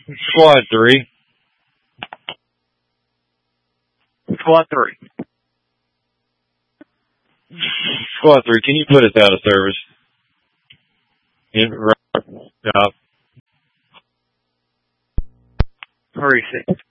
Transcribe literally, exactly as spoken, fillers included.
Squad three. Squad three. Squad three, can you put us out of service? In, right, uh, Hurry six.